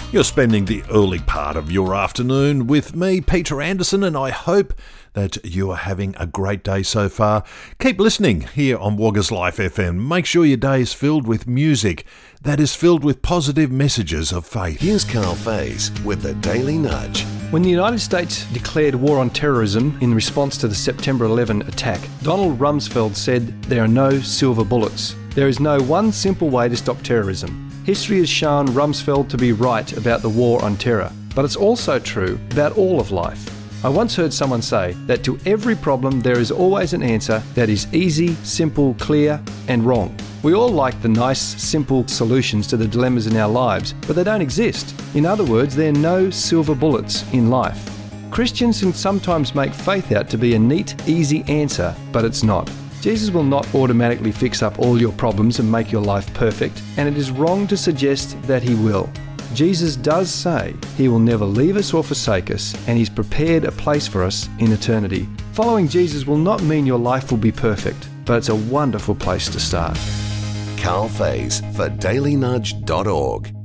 You're spending the early part of your afternoon with me, Peter Anderson, and I hope that you are having a great day so far. Keep listening here on Woggers Life FM. Make sure your day is filled with music that is filled with positive messages of faith. Here's Carl Faze with the Daily Nudge. When the United States declared war on terrorism in response to the September 11 attack, Donald Rumsfeld said there are no silver bullets. There is no one simple way to stop terrorism. History has shown Rumsfeld to be right about the war on terror, but it's also true about all of life. I once heard someone say that to every problem there is always an answer that is easy, simple, clear, and wrong. We all like the nice, simple solutions to the dilemmas in our lives, but they don't exist. In other words, there are no silver bullets in life. Christians can sometimes make faith out to be a neat, easy answer, but it's not. Jesus will not automatically fix up all your problems and make your life perfect, and it is wrong to suggest that he will. Jesus does say he will never leave us or forsake us, and he's prepared a place for us in eternity. Following Jesus will not mean your life will be perfect, but it's a wonderful place to start. Carl Faze for dailynudge.org.